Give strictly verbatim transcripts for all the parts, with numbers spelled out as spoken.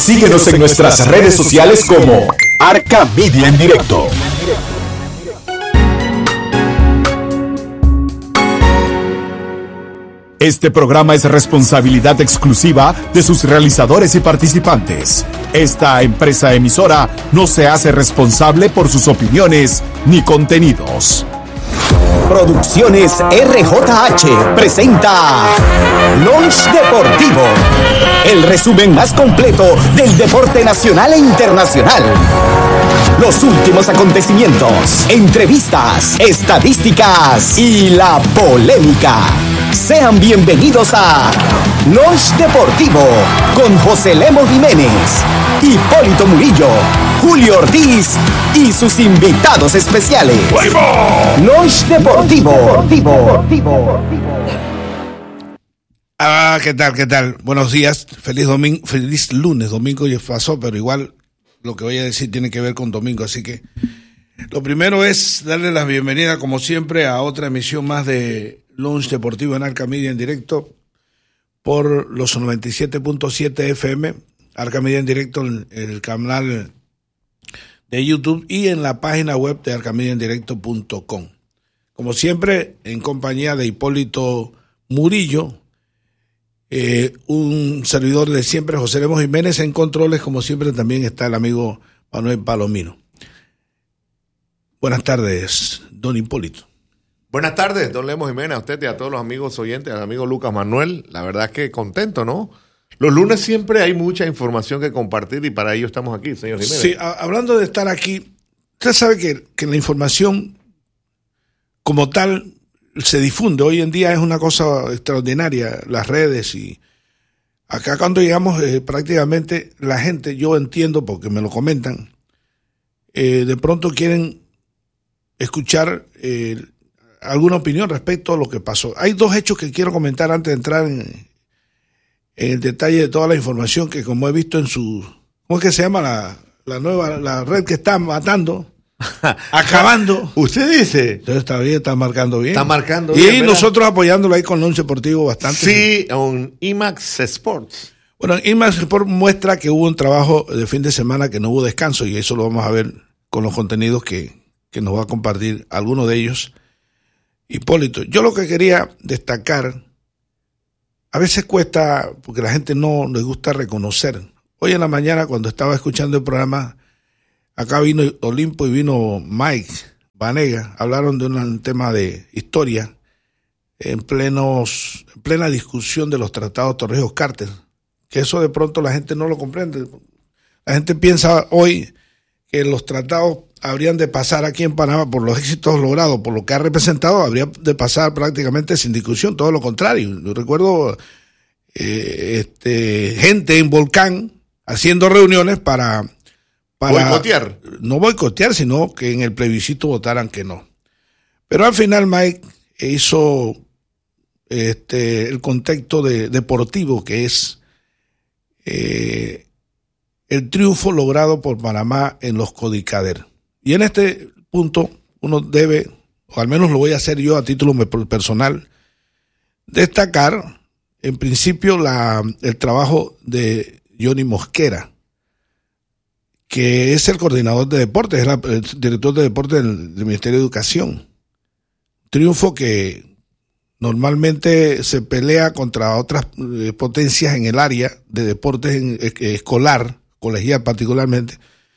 Síguenos en nuestras redes sociales como Arca Media en Directo. Este programa es responsabilidad exclusiva de sus realizadores y participantes. Esta empresa emisora no se hace responsable por sus opiniones ni contenidos. Producciones R J H presenta Launch Deportivo, el resumen más completo del deporte nacional e internacional. Los últimos acontecimientos, entrevistas, estadísticas y la polémica. Sean bienvenidos a Launch Deportivo con José Lemo Jiménez, Hipólito Murillo, Julio Ortiz y sus invitados especiales. Launch Deportivo. Ah, ¿qué tal? ¿Qué tal? Buenos días, feliz domingo, feliz lunes. Domingo ya pasó, pero igual lo que voy a decir tiene que ver con domingo, así que lo primero es darle la bienvenida, como siempre, a otra emisión más de Launch Deportivo en Arca Media en Directo por los noventa y siete punto siete F M, Arca Media en Directo en el canal de YouTube y en la página web de arca media en directo punto com. Como siempre, en compañía de Hipólito Murillo, eh, un servidor de siempre, José Lemos Jiménez. En controles, como siempre, también está el amigo Manuel Palomino. Buenas tardes, don Hipólito. Buenas tardes, don Lemos Jiménez, a usted y a todos los amigos oyentes, al amigo Lucas Manuel. La verdad es que contento, ¿no? Los lunes siempre hay mucha información que compartir y para ello estamos aquí, señor Jiménez. Sí, a- hablando de estar aquí, usted sabe que, que la información como tal se difunde. Hoy en día es una cosa extraordinaria, las redes, y acá cuando llegamos eh, prácticamente la gente, yo entiendo porque me lo comentan, eh, de pronto quieren escuchar eh, alguna opinión respecto a lo que pasó. Hay dos hechos que quiero comentar antes de entrar en, en el detalle de toda la información que, como he visto en su, ¿cómo es que se llama la, la nueva, la red que está matando, acabando? Usted dice. Entonces está bien, está marcando bien. Está marcando y bien, ¿verdad? nosotros apoyándolo ahí con Launch Deportivo bastante. Sí, en IMAX Sports. Bueno, IMAX Sport muestra que hubo un trabajo de fin de semana, que no hubo descanso, y eso lo vamos a ver con los contenidos que, que nos va a compartir alguno de ellos. Hipólito, yo lo que quería destacar, a veces cuesta, porque la gente no le gusta reconocer. Hoy en la mañana, cuando estaba escuchando el programa, acá vino Olimpo y vino Mike Vanega, hablaron de un tema de historia en plenos, en plena discusión de los tratados Torrijos-Carter, que eso de pronto la gente no lo comprende. La gente piensa hoy que los tratados habrían de pasar aquí en Panamá por los éxitos logrados, por lo que ha representado, habría de pasar prácticamente sin discusión, todo lo contrario. Yo recuerdo eh, este, gente en Volcán haciendo reuniones para, para... Boicotear. No boicotear, sino que en el plebiscito votaran que no. Pero al final Mike hizo este, el contexto de, deportivo, que es eh, el triunfo logrado por Panamá en los Codicader. Y en este punto uno debe, o al menos lo voy a hacer yo a título personal, destacar en principio la, el trabajo de Johnny Mosquera, que es el coordinador de deportes, es la, el director de deportes del, del Ministerio de Educación. Triunfo que normalmente se pelea contra otras eh, potencias en el área de deportes en, eh, escolar, colegial particularmente.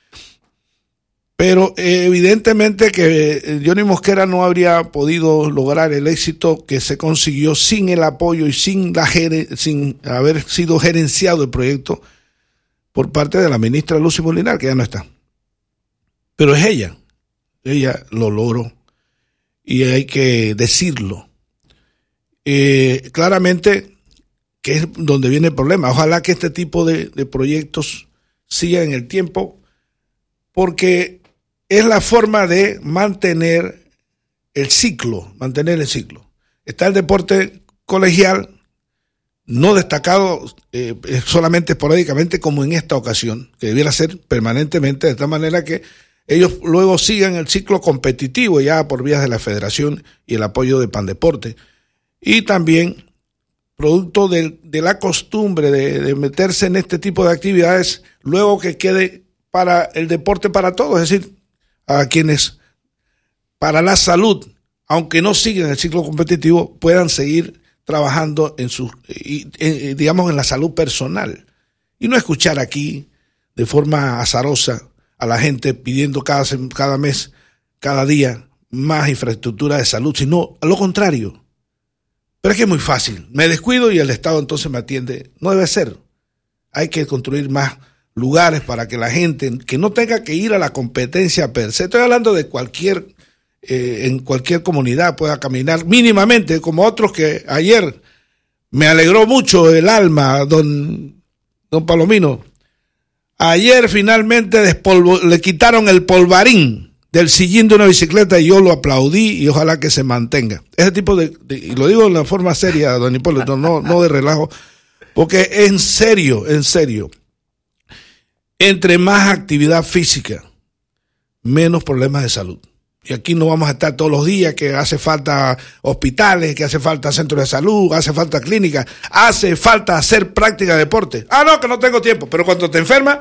Pero eh, evidentemente que Johnny Mosquera no habría podido lograr el éxito que se consiguió sin el apoyo y sin, la sin haber sido gerenciado el proyecto por parte de la ministra Lucy Molinar, que ya no está. Pero es ella, ella lo logró y hay que decirlo. Eh, claramente que es donde viene el problema. Ojalá que este tipo de, de proyectos sigan en el tiempo, porque es la forma de mantener el ciclo, mantener el ciclo. Está el deporte colegial, no destacado eh, solamente esporádicamente como en esta ocasión, que debiera ser permanentemente, de tal manera que ellos luego sigan el ciclo competitivo ya por vías de la federación y el apoyo de Pandeporte. Y también producto de, de la costumbre de, de meterse en este tipo de actividades, luego que quede para el deporte para todos, es decir, a quienes para la salud, aunque no sigan el ciclo competitivo, puedan seguir trabajando en su, digamos, en la salud personal. Y no escuchar aquí de forma azarosa a la gente pidiendo cada, cada mes, cada día, más infraestructura de salud, sino a lo contrario. Pero es que es muy fácil. Me descuido y el Estado entonces me atiende. No debe ser. Hay que construir más lugares para que la gente, que no tenga que ir a la competencia per se. Estoy hablando de cualquier, eh, en cualquier comunidad pueda caminar mínimamente, como otros que ayer me alegró mucho el alma, don, don Palomino. Ayer finalmente despolvo, le quitaron el polvarín del sillín de una bicicleta y yo lo aplaudí y ojalá que se mantenga. Ese tipo de, de y lo digo de una forma seria, don Hipólito, no, no de relajo, porque en serio, en serio, entre más actividad física, menos problemas de salud. Y aquí no vamos a estar todos los días que hace falta hospitales, que hace falta centros de salud, hace falta clínicas, hace falta hacer práctica de deporte. Ah, no, que no tengo tiempo, pero cuando te enfermas,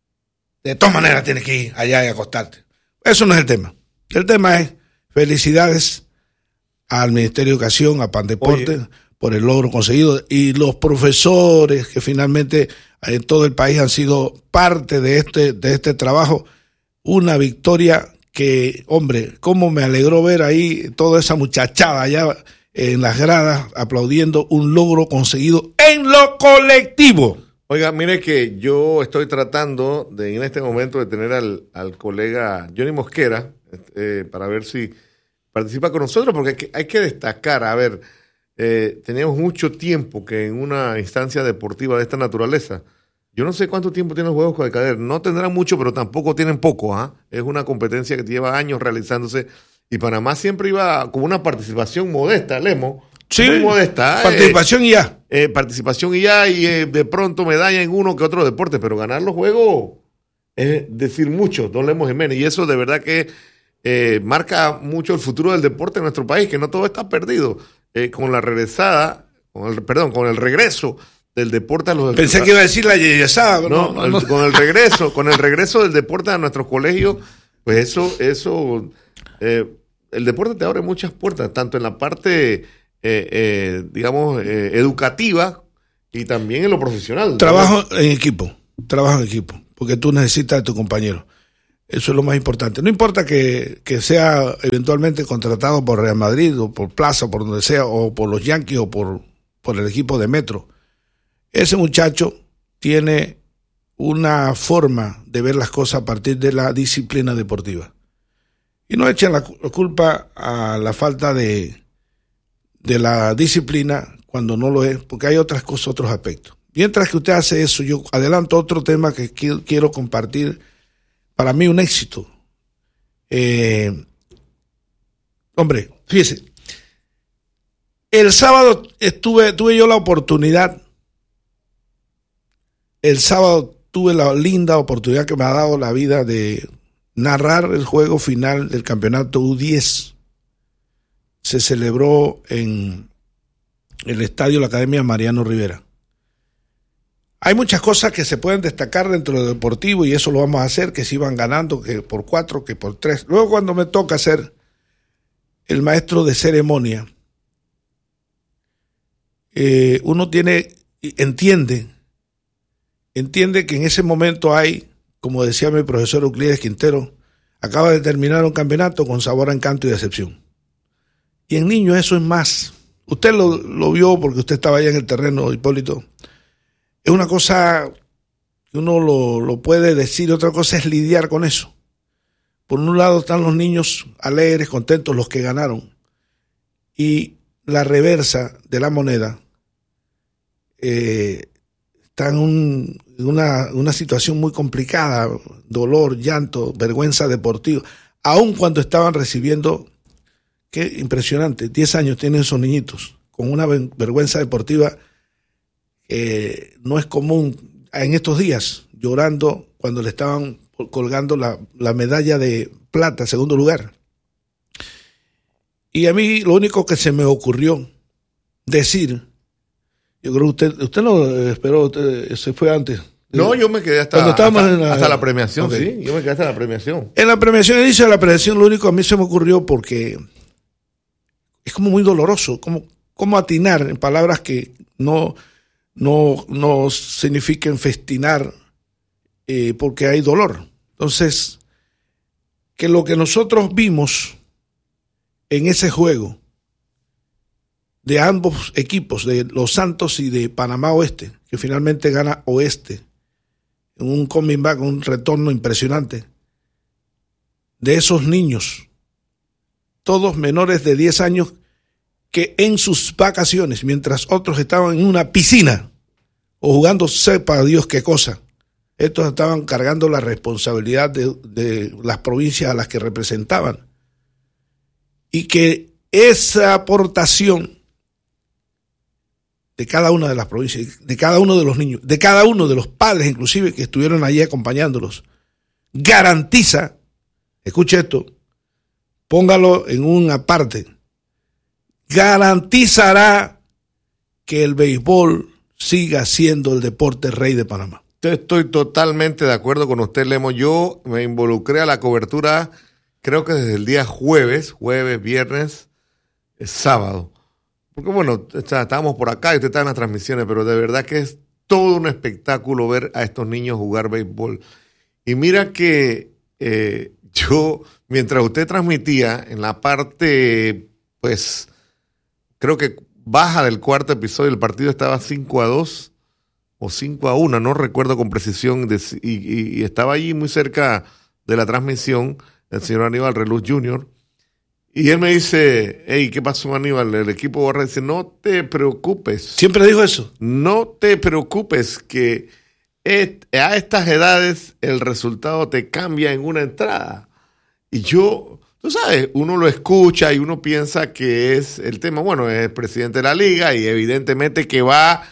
de todas maneras tienes que ir allá y acostarte. Eso no es el tema. El tema es felicidades al Ministerio de Educación, a Pandeporte, Oye. por el logro conseguido, y los profesores que finalmente en todo el país han sido parte de este, de este trabajo. Una victoria que, hombre, cómo me alegró ver ahí toda esa muchachada allá en las gradas aplaudiendo un logro conseguido en lo colectivo. Oiga, mire que yo estoy tratando de en este momento de tener al, al colega Johnny Mosquera eh, para ver si participa con nosotros, porque hay que, hay que destacar, a ver, eh, tenemos mucho tiempo que en una instancia deportiva de esta naturaleza, yo no sé cuánto tiempo tienen los Juegos de Cader, no tendrán mucho, pero tampoco tienen poco, ¿ah? ¿eh? Es una competencia que lleva años realizándose y Panamá siempre iba con una participación modesta, Lemo. Sí, muy modesta. Participación eh, y ya. Eh, participación y ya, y eh, de pronto medalla en uno que otro deporte, pero ganar los juegos es decir mucho, don Lemos Jiménez, y eso de verdad que eh, marca mucho el futuro del deporte en nuestro país, que no todo está perdido. Eh, con la regresada, con el, perdón, con el regreso del deporte a los... Pensé que iba a decir la yeyesada. No, no, no. El, con el regreso, con el regreso del deporte a nuestros colegios, pues eso, eso, eh, el deporte te abre muchas puertas, tanto en la parte... Eh, eh, digamos, eh, educativa y también en lo profesional. Trabajo ¿no? en equipo, trabajo en equipo, porque tú necesitas de tu compañero. Eso es lo más importante. No importa que, que sea eventualmente contratado por Real Madrid o por Plaza, por donde sea, o por los Yankees o por, por el equipo de Metro. Ese muchacho tiene una forma de ver las cosas a partir de la disciplina deportiva. Y no echen la culpa a la falta de de la disciplina cuando no lo es, porque hay otras cosas, otros aspectos. Mientras que usted hace eso, yo adelanto otro tema que quiero compartir, para mí un éxito. Eh, hombre, fíjese, el sábado estuve, tuve yo la oportunidad, el sábado tuve la linda oportunidad que me ha dado la vida de narrar el juego final del campeonato U diez. Se celebró en el estadio de la Academia Mariano Rivera. Hay muchas cosas que se pueden destacar dentro del deportivo y eso lo vamos a hacer, que si iban ganando, que por cuatro, que por tres. Luego cuando me toca ser el maestro de ceremonia, eh, uno tiene, entiende, entiende que en ese momento hay, como decía mi profesor Euclides Quintero, acaba de terminar un campeonato con sabor a encanto y decepción. Y en niños eso es más. Usted lo, lo vio porque usted estaba allá en el terreno, Hipólito. Es una cosa que uno lo, lo puede decir, otra cosa es lidiar con eso. Por un lado están los niños alegres, contentos, los que ganaron. Y la reversa de la moneda eh, está en un, una, una situación muy complicada, dolor, llanto, vergüenza deportiva, aun cuando estaban recibiendo... Qué impresionante, diez años tienen esos niñitos, con una vergüenza deportiva eh, no es común en estos días, llorando cuando le estaban colgando la, la medalla de plata, segundo lugar. Y a mí lo único que se me ocurrió decir Yo creo que usted, usted no esperó, usted se fue antes. No, yo me quedé hasta, hasta, la, hasta la premiación, okay. sí, yo me quedé hasta la premiación. En la premiación, el inicio de la premiación, lo único a mí se me ocurrió porque es como muy doloroso, como, como atinar en palabras que no, no, no signifiquen festinar eh, porque hay dolor. Entonces, que lo que nosotros vimos en ese juego de ambos equipos, de Los Santos y de Panamá Oeste, que finalmente gana Oeste, en un coming back, un retorno impresionante, de esos niños, todos menores de diez años, que en sus vacaciones, mientras otros estaban en una piscina o jugando sepa Dios qué cosa, estos estaban cargando la responsabilidad de, de las provincias a las que representaban. Y que esa aportación de cada una de las provincias, de cada uno de los niños, de cada uno de los padres inclusive que estuvieron allí acompañándolos, garantiza, escuche esto, póngalo en una parte, garantizará que el béisbol siga siendo el deporte rey de Panamá. Estoy totalmente de acuerdo con usted, Lemo. Yo me involucré a la cobertura, creo que desde el día jueves, jueves, viernes, sábado. Porque bueno, estábamos por acá y usted está en las transmisiones, pero de verdad que es todo un espectáculo ver a estos niños jugar béisbol. Y mira que eh, yo, mientras usted transmitía, en la parte, pues, creo que baja del cuarto episodio, el partido estaba cinco a dos o cinco a uno, no recuerdo con precisión, de, y, y, y estaba allí muy cerca de la transmisión el señor Aníbal Reluz junior Y él me dice, hey, ¿qué pasó, Aníbal? El equipo Borra dice, no te preocupes. ¿Siempre dijo eso? No te preocupes, que et, a estas edades el resultado te cambia en una entrada. Y yo, tú sabes, uno lo escucha y uno piensa que es el tema, bueno, es el presidente de la liga y evidentemente que va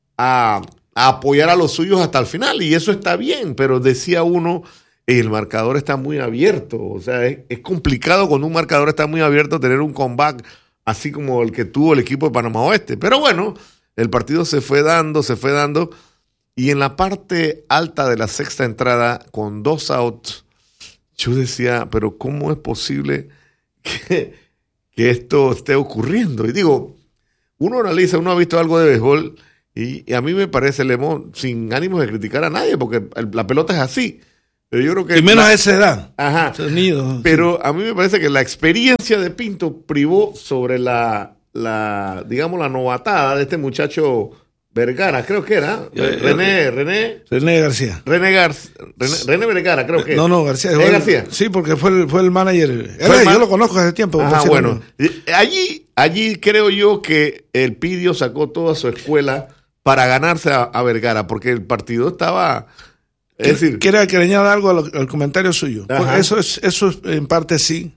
a, a apoyar a los suyos hasta el final. Y eso está bien, pero decía uno, el marcador está muy abierto, o sea, es, es complicado cuando un marcador está muy abierto tener un comeback así como el que tuvo el equipo de Panamá Oeste. Pero bueno, el partido se fue dando, se fue dando, y en la parte alta de la sexta entrada, con dos outs, yo decía, pero ¿cómo es posible que, que esto esté ocurriendo? Y digo, uno analiza, uno ha visto algo de béisbol, y, y a mí me parece, Lemo, sin ánimos de criticar a nadie, porque el, la pelota es así. Pero yo creo que y menos la, a esa edad. Ajá. Sonido, pero sí. A mí me parece que la experiencia de Pinto privó sobre la, la digamos, la novatada de este muchacho Vergara, creo que era. Yo, René, yo, René. René García. René García. René, René Vergara, creo que. No, no, García. René García. Sí, porque fue el, fue el manager. Era, el man... Yo lo conozco hace tiempo. Ajá, bueno. Allí, allí creo yo que el Pidio sacó toda su escuela para ganarse a, a Vergara, porque el partido estaba... Es decir, ¿quiere que le añada algo al, al comentario suyo? Pues eso es, eso es en parte sí.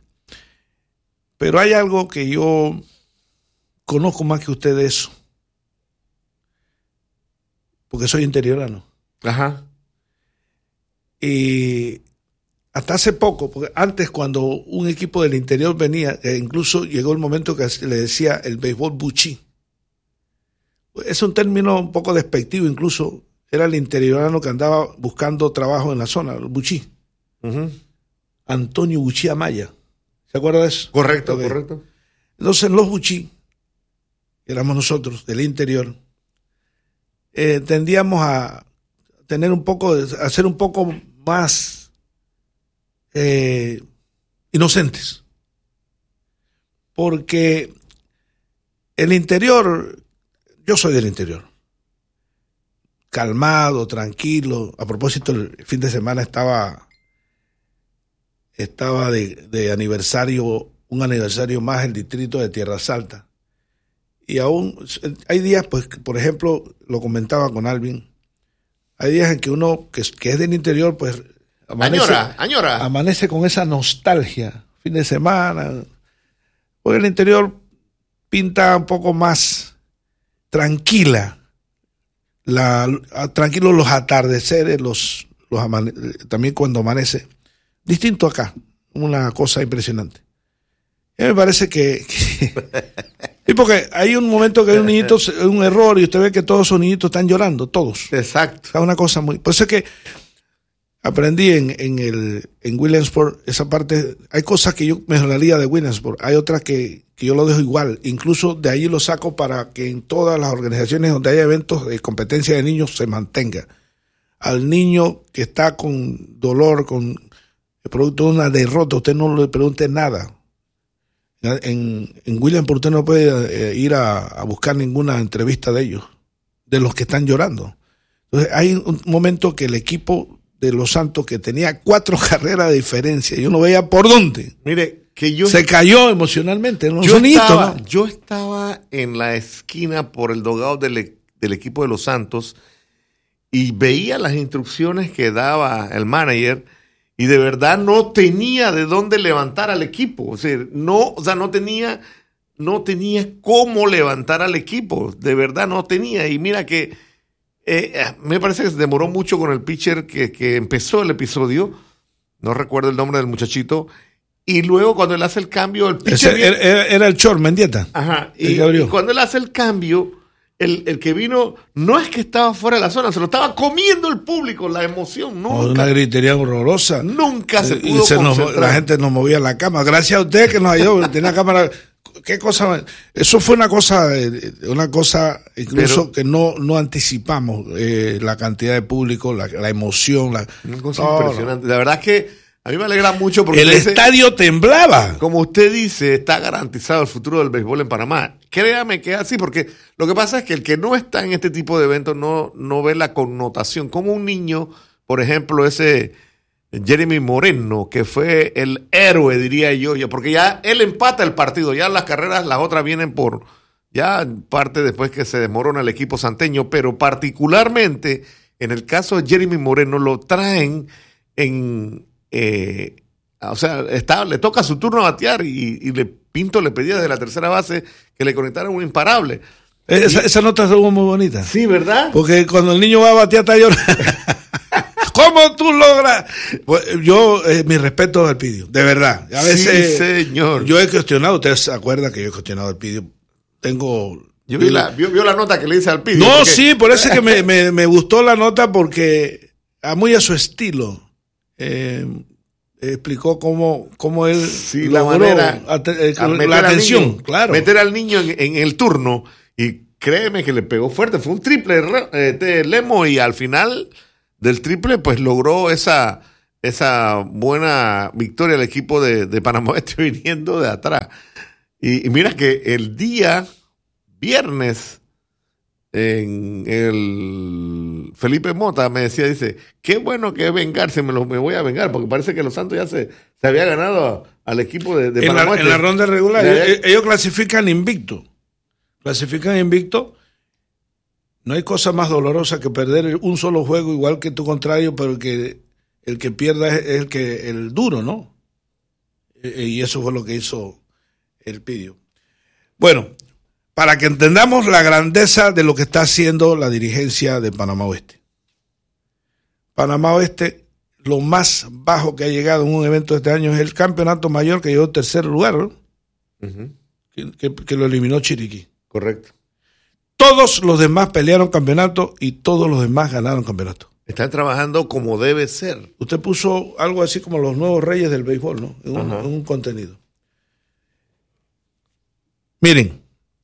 Pero hay algo que yo conozco más que usted de eso. Porque soy interiorano. Ajá. Y hasta hace poco, porque antes cuando un equipo del interior venía, eh, incluso llegó el momento que le decía el béisbol buchí. Es un término un poco despectivo incluso. Era el interiorano que andaba buscando trabajo en la zona, el Buchí. Uh-huh. Antonio Buchí Amaya. ¿Se acuerda de eso? Correcto, okay. correcto. Entonces, los Buchí, éramos nosotros, del interior, eh, tendíamos a tener un poco, a ser un poco más eh, inocentes. Porque el interior, yo soy del interior. Calmado, tranquilo. A propósito, el fin de semana estaba estaba de, de aniversario, un aniversario más el distrito de Tierras Altas. Y aún hay días, pues, por ejemplo, lo comentaba con Alvin, hay días en que uno que, que es del interior, pues, amanece, añora, añora. amanece con esa nostalgia, fin de semana. Porque el interior pinta un poco más tranquila. La, tranquilos los atardeceres, los, los amane- también cuando amanece. Distinto acá, una cosa impresionante. A mí me parece que, que Sí, porque hay un momento que hay un niñito, un error, y usted ve que todos esos niñitos están llorando, todos. Exacto. Es una cosa muy... Por eso es que aprendí en, en, el, en Williamsport esa parte. Hay cosas que yo mejoraría de Williamsport, hay otras que, que yo lo dejo igual. Incluso de ahí lo saco para que en todas las organizaciones donde haya eventos de competencia de niños se mantenga. Al niño que está con dolor, con el producto de una derrota, usted no le pregunte nada. En, en Williamsport usted no puede eh, ir a, a buscar ninguna entrevista de ellos, de los que están llorando. Entonces hay un momento que el equipo de Los Santos, que tenía cuatro carreras de diferencia, yo no veía por dónde. Mire, que yo... Se cayó emocionalmente. ¿No? Yo, Sonito, estaba, ¿no? yo estaba en la esquina por el dogado del, del equipo de Los Santos y veía las instrucciones que daba el manager y de verdad no tenía de dónde levantar al equipo. O sea, no, o sea, no tenía, no tenía cómo levantar al equipo. De verdad no tenía. Y mira que eh, me parece que se demoró mucho con el pitcher que, que empezó el episodio. No recuerdo el nombre del muchachito. Y luego cuando él hace el cambio, el pitcher... Ese, era, era el Chor Mendieta. Ajá. Y, y cuando él hace el cambio... El, el que vino, no es que estaba fuera de la zona, se lo estaba comiendo el público, la emoción, nunca. Una gritería horrorosa. Nunca se pudo y se nos, concentrar. La gente nos movía la cama. Gracias a usted que nos ayudó, tenía cámara. ¿Qué cosa? Eso fue una cosa, una cosa incluso Pero, que no, no anticipamos, eh, la cantidad de público, la, la emoción. La, una cosa oh, impresionante. La verdad es que a mí me alegra mucho porque... El estadio dice, temblaba. Como usted dice, está garantizado el futuro del béisbol en Panamá. Créame que es así, porque lo que pasa es que el que no está en este tipo de eventos no, no ve la connotación. Como un niño, por ejemplo, ese Jeremy Moreno, que fue el héroe, diría yo, porque ya él empata el partido, ya las carreras, las otras vienen por... Ya parte después que se desmorona el equipo santeño, pero particularmente en el caso de Jeremy Moreno lo traen en... Eh, o sea, está, le toca su turno a batear y, y le Pinto le pedía desde la tercera base que le conectaran un imparable. Esa, y, esa nota estuvo muy bonita. Sí, ¿verdad? Porque cuando el niño va a batear está llorando. ¿Cómo tú logras? Pues yo, eh, mi respeto al Pidio, de verdad. A veces, sí, señor. Yo he cuestionado, usted se acuerda que yo he cuestionado al Pidio. Tengo... Yo vi la, vio, vio la nota que le hice al Pidio. No, porque... sí, por eso es que me, me, me gustó la nota porque a muy a su estilo. Eh, explicó cómo, cómo él sí, la manera eh, la atención, niño, claro. Meter al niño en, en el turno y créeme que le pegó fuerte, fue un triple eh, de Lemo y al final del triple pues logró esa, esa buena victoria al equipo de, de Panamá Oeste viniendo de atrás. Y, y mira que el día viernes en el Felipe Mota me decía, dice, qué bueno que es vengarse, me, lo, me voy a vengar, porque parece que Los Santos ya se, se había ganado a, al equipo de, de en Panamá. La, en la ronda regular, de, ellos, ellos clasifican invicto, clasifican invicto, no hay cosa más dolorosa que perder un solo juego igual que tu contrario, pero que el que pierda es, es el que el duro, ¿no? Y eso fue lo que hizo el Pidio. Bueno, para que entendamos la grandeza de lo que está haciendo la dirigencia de Panamá Oeste. Panamá Oeste, lo más bajo que ha llegado en un evento de este año es el campeonato mayor que llegó en tercer lugar, ¿no? Uh-huh. que, que, que lo eliminó Chiriquí. Correcto. Todos los demás pelearon campeonato y todos los demás ganaron campeonato. Están trabajando como debe ser. Usted puso algo así como los nuevos reyes del béisbol, ¿no? En un, en un contenido. Miren.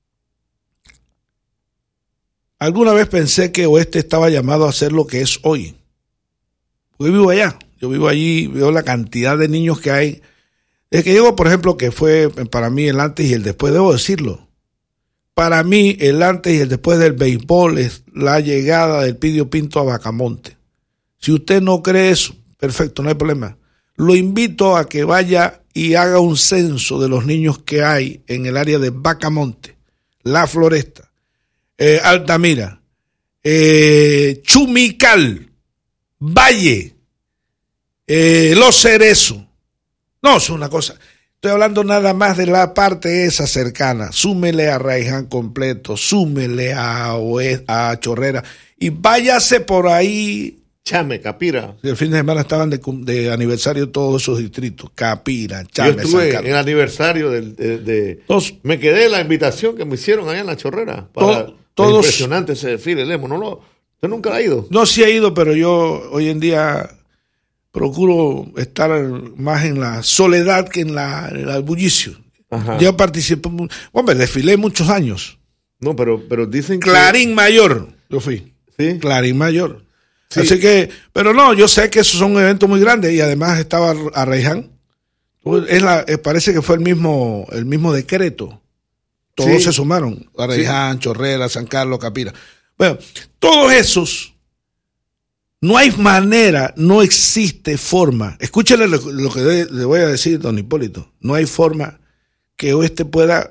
Alguna vez pensé que Oeste estaba llamado a ser lo que es hoy. Yo vivo allá, yo vivo allí, veo la cantidad de niños que hay. Desde que llego, por ejemplo, que fue para mí el antes y el después, debo decirlo. Para mí el antes y el después del béisbol es la llegada del Pidio Pinto a Bacamonte. Si usted no cree eso, perfecto, no hay problema. Lo invito a que vaya y haga un censo de los niños que hay en el área de Bacamonte, La Floresta, Eh, Altamira, eh, Chumical, Valle, eh, Los Cerezos. No, es una cosa. Estoy hablando nada más de la parte esa cercana. Súmele a Raiján completo, súmele a, a Chorrera y váyase por ahí Chame, Capira. El fin de semana estaban de, de aniversario todos esos distritos. Capira, Chame, Yo estuve en el aniversario del, de, de todos, me quedé en la invitación que me hicieron allá en La Chorrera. Para, to, todos, impresionante ese desfile, Lemo. ¿No lo, ¿Usted nunca ha ido? No, sí he ido, pero yo hoy en día procuro estar más en la soledad que en, la, en el bullicio. Ajá. Yo participé, hombre, desfilé muchos años. No, pero, pero dicen que... Clarín Mayor, yo fui. ¿Sí? Clarín Mayor. Sí. Así que, pero no, yo sé que esos son eventos muy grandes y además estaba Arraiján. Es la, parece que fue el mismo, el mismo decreto. Todos sí. se sumaron. Arraiján, sí. Chorrera, San Carlos, Capira. Bueno, todos esos, no hay manera, no existe forma. Escúchale lo, lo que de, le voy a decir, don Hipólito. No hay forma que este pueda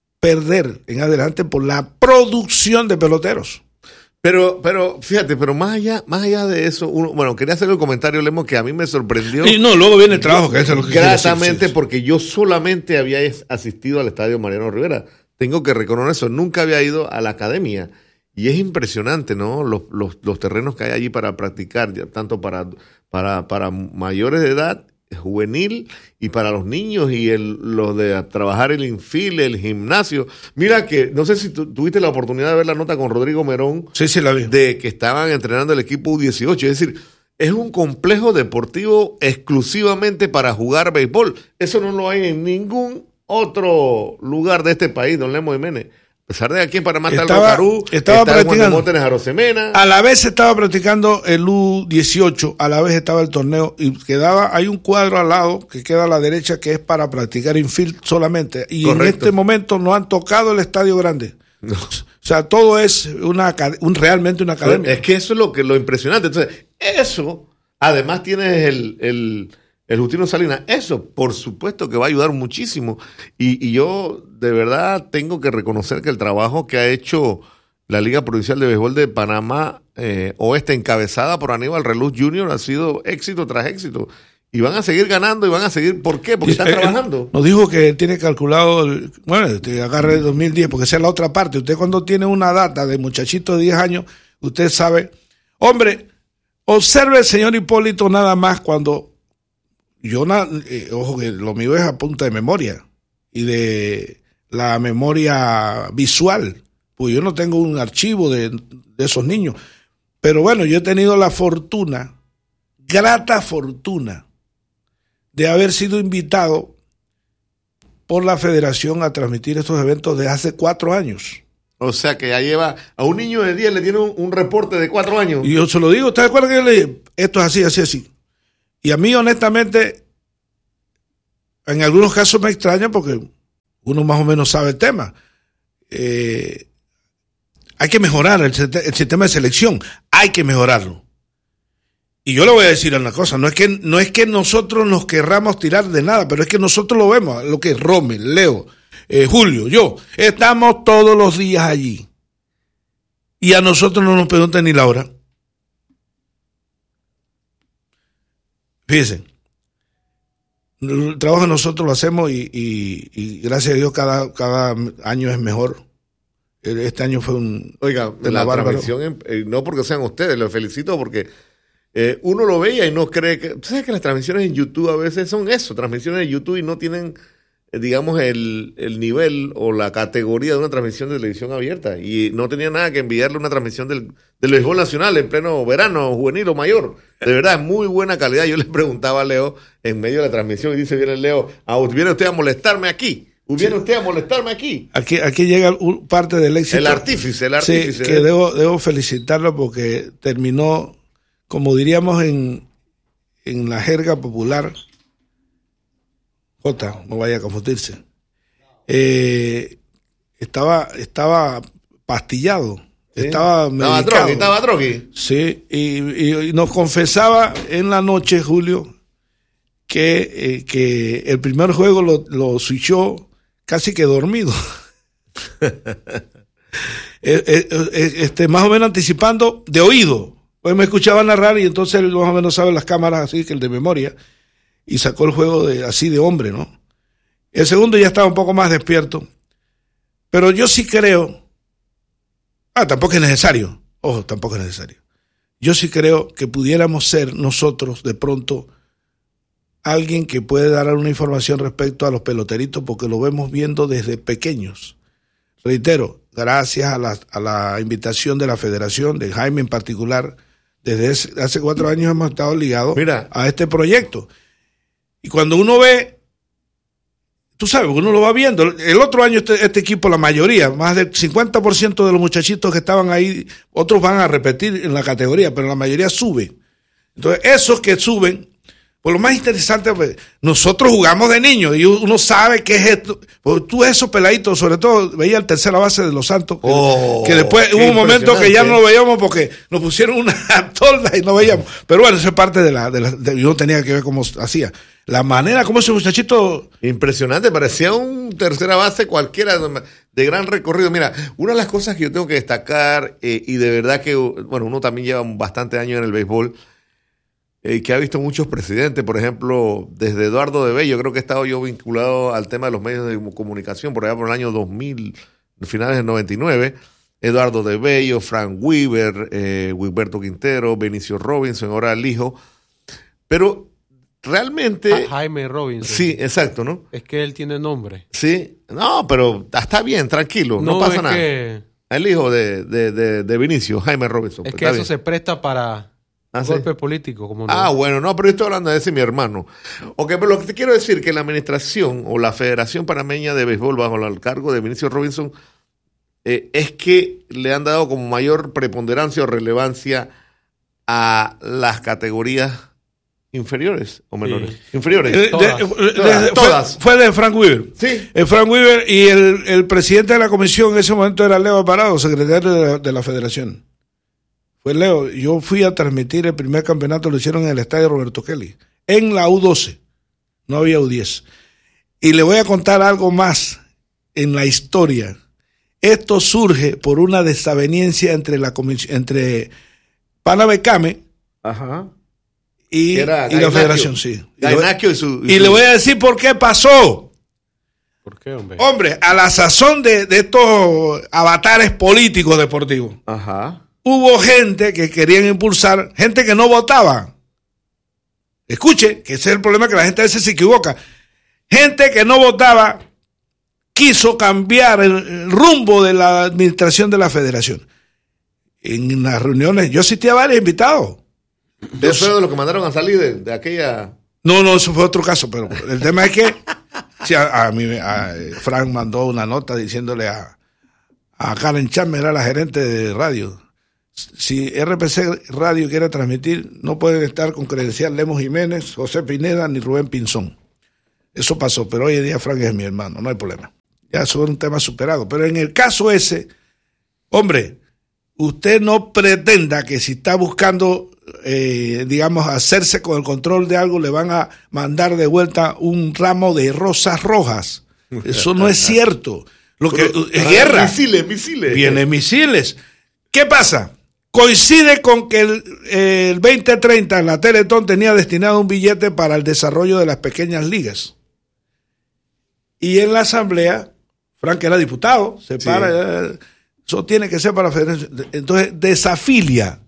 perder en adelante por la producción de peloteros. Pero, pero, fíjate, pero más allá, más allá de eso, uno, bueno, quería hacer el comentario, Lemo, que a mí me sorprendió. Y no, luego viene el trabajo, que eso es lo que gratamente, sí, porque yo solamente había asistido al estadio Mariano Rivera. Tengo que reconocer eso, nunca había ido a la academia. Y es impresionante, ¿no? Los, los, los terrenos que hay allí para practicar, ya, tanto para, para, para mayores de edad, juvenil, y para los niños, y el, los de trabajar el infield, el gimnasio. Mira que, no sé si tu, tuviste la oportunidad de ver la nota con Rodrigo Merón. Sí, sí, la vi. De que estaban entrenando el equipo U dieciocho. Es decir, es un complejo deportivo exclusivamente para jugar béisbol. Eso no lo hay en ningún otro lugar de este país, don Lemo Jiménez. A pesar de aquí en Panamá está estaba, el Rocarú, estaba está practicando, el Arosemena. A la vez estaba practicando el U dieciocho, a la vez estaba el torneo y quedaba, hay un cuadro al lado que queda a la derecha que es para practicar infield solamente. Y correcto. En este momento no han tocado el estadio grande. No. O sea, todo es una un, realmente una academia. Es que eso es lo que lo impresionante. Entonces, eso, además tienes el, el El Justino Salinas, eso por supuesto que va a ayudar muchísimo. Y, y yo de verdad tengo que reconocer que el trabajo que ha hecho la Liga Provincial de Béisbol de Panamá eh, Oeste, encabezada por Aníbal Reluz junior, ha sido éxito tras éxito. Y van a seguir ganando y van a seguir. ¿Por qué? Porque están eh, trabajando. Nos dijo que tiene calculado, el, bueno, te agarre el dos mil diez, porque esa es la otra parte. Usted cuando tiene una data de muchachito de diez años, usted sabe. Hombre, observe el señor Hipólito nada más cuando... Yo, eh, ojo, que lo mío es a punta de memoria y de la memoria visual, pues yo no tengo un archivo de, de esos niños. Pero bueno, yo he tenido la fortuna, grata fortuna, de haber sido invitado por la federación a transmitir estos eventos de hace cuatro años. O sea que ya lleva, a un niño de diez le tiene un, un reporte de cuatro años. Y yo se lo digo, ¿usted recuerda que yo le dije? Esto es así, así, así. Y a mí, honestamente, en algunos casos me extraña porque uno más o menos sabe el tema. Eh, hay que mejorar el, el sistema de selección, hay que mejorarlo. Y yo le voy a decir una cosa, no es que no es que nosotros nos querramos tirar de nada, pero es que nosotros lo vemos, lo que es Rommel, Leo, eh, Julio, yo, estamos todos los días allí. Y a nosotros no nos preguntan ni la hora. Fíjense, el trabajo nosotros lo hacemos y, y, y gracias a Dios cada, cada año es mejor. Este año fue un... Oiga, la transmisión, eh, no porque sean ustedes, los felicito porque eh, uno lo veía y no cree que... ¿Sabes que las transmisiones en YouTube a veces son eso? Transmisiones en YouTube y no tienen, eh, digamos, el, el nivel o la categoría de una transmisión de televisión abierta. Y no tenía nada que enviarle una transmisión del, del béisbol nacional en pleno verano, juvenil o mayor. De verdad, es muy buena calidad. Yo le preguntaba a Leo en medio de la transmisión y dice, viene Leo, ¿viene usted a molestarme aquí? ¿Viene sí. usted a molestarme aquí? Aquí, aquí llega un, parte del éxito. El artífice, el artífice. Sí, que debo, debo felicitarlo porque terminó, como diríamos en, en la jerga popular, J, no vaya a confundirse, eh, estaba, estaba pastillado. Sí. Estaba medicado. Estaba drogi, estaba drogi. Sí, y, y, y nos confesaba en la noche, Julio, que, eh, que el primer juego lo, lo switchó casi que dormido. eh, eh, eh, este, más o menos anticipando de oído. Pues me escuchaba narrar y entonces él más o menos sabe las cámaras así que el de memoria y sacó el juego de, así de hombre, ¿no? El segundo ya estaba un poco más despierto. Pero yo sí creo... Ah, tampoco es necesario. Ojo, tampoco es necesario. yo sí creo que pudiéramos ser nosotros de pronto alguien que puede dar una información respecto a los peloteritos, porque lo vemos viendo desde pequeños. Reitero, gracias a la, a la invitación de la federación, de Jaime en particular, desde ese, hace cuatro años hemos estado ligados Mira. a este proyecto. Y cuando uno ve, tú sabes, uno lo va viendo. El otro año este, este equipo, la mayoría, más del cincuenta por ciento de los muchachitos que estaban ahí, otros van a repetir en la categoría, pero la mayoría sube. Entonces, esos que suben, pues lo más interesante, pues, nosotros jugamos de niños y uno sabe qué es esto. Porque tú esos peladitos, sobre todo, veía el tercera base de Los Santos, que, oh, que después hubo un momento que ya no lo veíamos porque nos pusieron una tolda y no veíamos. Pero bueno, eso es parte de la, de la de, yo tenía que ver cómo hacía. La manera como ese muchachito... Impresionante, parecía un tercera base cualquiera de gran recorrido. Mira, una de las cosas que yo tengo que destacar, eh, y de verdad que, bueno, uno también lleva bastante años en el béisbol, Eh, que ha visto muchos presidentes, por ejemplo, desde Eduardo de Bello, creo que he estado yo vinculado al tema de los medios de comunicación por allá por el año dos mil, finales del noventa y nueve, Eduardo de Bello, Frank Weaver, eh, Wilberto Quintero, Benicio Robinson, ahora el hijo, pero realmente... Ah, Jaime Robinson. Sí, exacto, ¿no? Es que él tiene nombre. Sí, no, pero está bien, tranquilo, no, no pasa es nada. Que... El hijo de, de, de, de Benicio, Jaime Robinson. Es que eso bien. Se presta para... ¿Ah, golpe sí? político, como no. Ah, bueno, no, pero yo estoy hablando de ese mi hermano. Ok, pero lo que te quiero decir es que la administración o la Federación Panameña de Béisbol bajo el cargo de Benicio Robinson eh, es que le han dado como mayor preponderancia o relevancia a las categorías inferiores o menores. Sí. Inferiores. De, todas. De, de, todas. De, todas. Fue, fue de Frank Weaver. Sí. El Frank Weaver y el, el presidente de la comisión en ese momento era Leo Parado, secretario de la, de la Federación. Fue Leo, yo fui a transmitir el primer campeonato, lo hicieron en el estadio Roberto Kelly, en la U doce, no había U diez. Y le voy a contar algo más en la historia. Esto surge por una desaveniencia entre la comisión, entre Panabecame Ajá. y, y la federación, sí. Y, y, su, y, y su... le voy a decir por qué pasó. ¿Por qué, hombre? Hombre, a la sazón de, de estos avatares políticos deportivos. Ajá. Hubo gente que querían impulsar, gente que no votaba. Escuche, que ese es el problema, que la gente a veces se equivoca. Gente que no votaba quiso cambiar el rumbo de la administración de la federación. En las reuniones, yo asistí a varios invitados. ¿Eso fue de los que mandaron a salir de, de aquella...? No, no, eso fue otro caso, pero el tema es que sí, a, a mí, a, Frank mandó una nota diciéndole a, a Karen Chapman, era la gerente de radio. Si R P C Radio quiere transmitir, no pueden estar con credencial Lemos Jiménez, José Pineda ni Rubén Pinzón. Eso pasó, pero hoy en día Frank es mi hermano, no hay problema. Ya eso es un tema superado. Pero en el caso ese, hombre, usted no pretenda que si está buscando, eh, digamos, hacerse con el control de algo, le van a mandar de vuelta un ramo de rosas rojas. Eso no es cierto. Lo que pero, es guerra. Misiles, misiles. Vienen misiles. ¿Qué pasa? Coincide con que el, el veinte treinta la Teletón tenía destinado un billete para el desarrollo de las pequeñas ligas. Y en la asamblea, Frank era diputado, se sí. para, eso tiene que ser para la federación. Entonces desafilia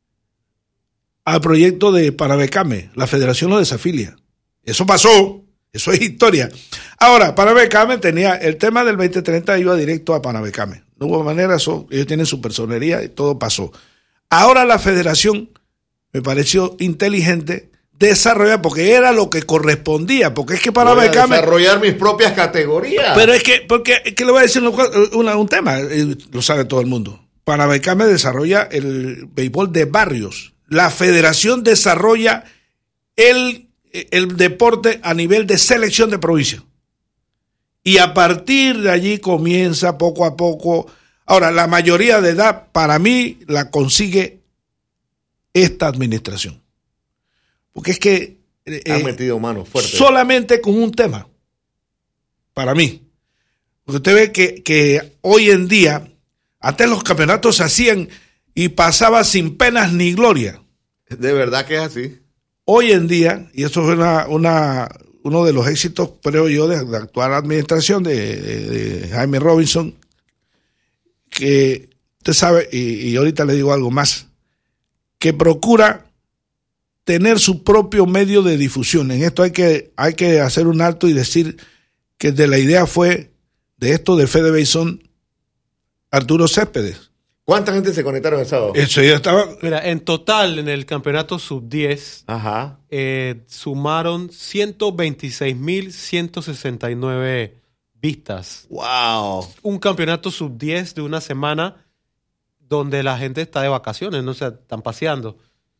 al proyecto de Panabecame, la federación lo desafilia. Eso pasó, eso es historia. Ahora, Panabecame tenía, el tema del veinte treinta iba directo a Panabecame. No hubo manera, eso, ellos tienen su personería y todo pasó. Ahora la federación me pareció inteligente desarrollar, porque era lo que correspondía, porque es que para voy Became... a desarrollar mis propias categorías. Pero es que, porque es que le voy a decir una, un tema, lo sabe todo el mundo. Para Became desarrolla el béisbol de barrios. La federación desarrolla el, el deporte a nivel de selección de provincia. Y a partir de allí comienza poco a poco. Ahora, la mayoría de edad, para mí, la consigue esta administración. Porque es que... Eh, ha metido mano fuerte. Solamente con un tema. Para mí. Porque usted ve que, que hoy en día, antes los campeonatos se hacían y pasaba sin penas ni gloria. De verdad que es así. Hoy en día, y eso es una... una uno de los éxitos, creo yo, de la actual administración de, de, de Jaime Robinson, que usted sabe, y, y ahorita le digo algo más, que procura tener su propio medio de difusión. En esto hay que, hay que hacer un alto y decir que de la idea fue de esto de Fede Beisón, Arturo Céspedes. ¿Cuánta gente se conectaron el sábado? Eso ya estaba. Mira, en total en el campeonato sub diez Ajá. Eh, sumaron ciento veintiséis mil ciento sesenta y nueve vistas. ¡Wow! Un campeonato sub diez de una semana donde la gente está de vacaciones, no se están paseando.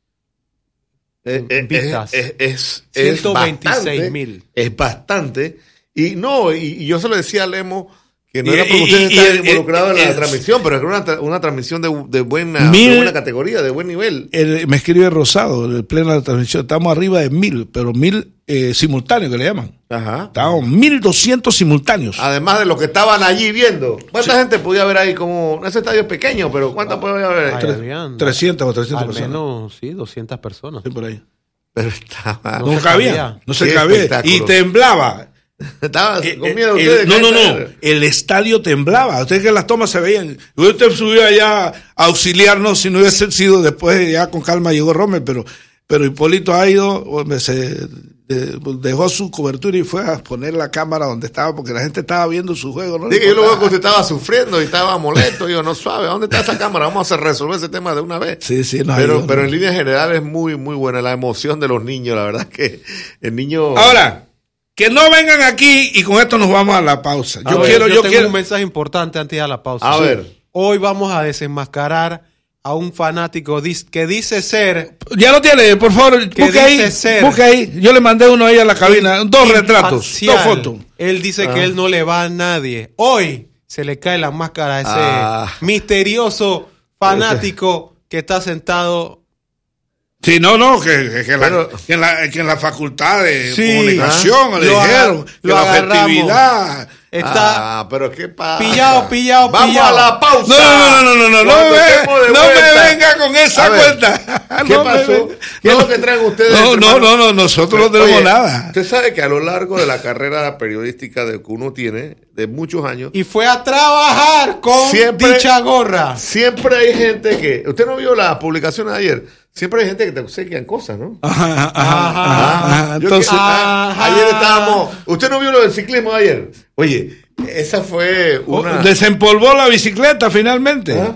Eh, eh, vistas. Es, es, es, ciento veintiséis mil. Es bastante. Y no, y, y yo se lo decía a Lemo que no Y- era porque y- ustedes y- estaban y- involucrados y- en la y- transmisión, pero es una, tra- una transmisión de, de, buena, Mil- de buena categoría, de buen nivel. El, me escribe Rosado, el pleno de la transmisión. Estamos arriba de mil, pero mil eh, simultáneos que le llaman. Ajá. Estábamos mil doscientos simultáneos. Además de los que estaban allí viendo. ¿Cuánta Sí. gente podía haber ahí? Como ese estadio es pequeño, pero ¿cuánta podía haber? Ay, Tre- habían- trescientas o trescientas Al personas. menos, sí, doscientas personas. Sí, por ahí. Pero estaba, No No, se cabía, cabía. no se Qué cabía. espectáculo. Y temblaba. estaba Eh, con eh, miedo el- ustedes. no, no, ¿qué? no. El estadio temblaba. Ustedes que en las tomas se veían. Usted subió allá a auxiliarnos si no hubiese sido después, ya con calma llegó Rommel, pero, pero Hipólito ha ido, hombre, se de- dejó su cobertura y fue a poner la cámara donde estaba porque la gente estaba viendo su juego. ¿No? Sí, que yo lo veo que usted estaba sufriendo y estaba molesto. Yo no sabe, ¿dónde está esa cámara? Vamos a resolver ese tema de una vez. Sí, sí, nos pero, ayudó, pero ¿no? en línea general es muy, muy buena la emoción de los niños. La verdad que el niño. Ahora, que no vengan aquí y con esto nos vamos a la pausa. A Yo ver, quiero, yo, tengo quiero. un mensaje importante antes de la pausa. A Sí. ver. Hoy vamos a desenmascarar a un fanático dis- que dice ser Ya lo tiene, por favor, Que busque ahí, dice ser busque ahí. Yo le mandé uno ahí a la cabina, dos retratos, imparcial. dos fotos. Él dice Ah. que él no le va a nadie. Hoy se le cae la máscara a ese Ah. misterioso fanático que está sentado. Sí, no, no, que, que- que la, Pero- que en la, que en la facultad de Sí, comunicación ah, le lo dijeron agar- que lo la agarramos. objetividad. Está Ah, pero qué pasa. pillado, pillado, Vamos pillado. a la pausa. No, no, no, no, no, no, no, Cuando me, estemos de no me vuelta. venga con esa A ver, cuenta. ¿Qué No me pasó? venga. ¿Qué es No. lo que traen ustedes? No, no, hermano? no, no, nosotros no tenemos Oye, nada. Usted sabe que a lo largo de la carrera periodística de que uno tiene, de muchos años, Y fue a trabajar con Siempre- dicha gorra. siempre hay gente que. Usted no vio las publicaciones de ayer. Siempre hay gente que te obsequian cosas, ¿no? Ajá, ajá, Ajá. ajá. Yo Entonces, que- ah, Ajá. ayer estábamos. ¿Usted no vio lo del ciclismo de ayer? Oye, esa fue una. desempolvó la bicicleta finalmente. ¿Ah?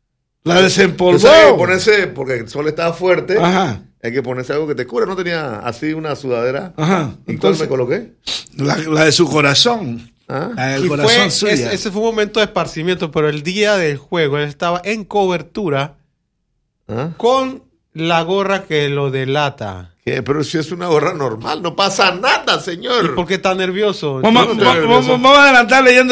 La desempolvó. Entonces hay que ponerse, porque el sol estaba fuerte, Ajá. hay que ponerse algo que te cubra. No tenía así una sudadera. Ajá. ¿Y Entonces- cuál me coloqué? La, la de su corazón. ¿Ah? La del Y corazón fue, suya. ese, ese fue un momento de esparcimiento, pero el día del juego él estaba en cobertura ¿Ah? con la gorra que lo delata. ¿Qué? Pero si es una gorra normal, no pasa nada, ¿Y señor. por qué está nervioso? Vamos, Yo no estoy vamos- nervioso. vamos a adelantar leyendo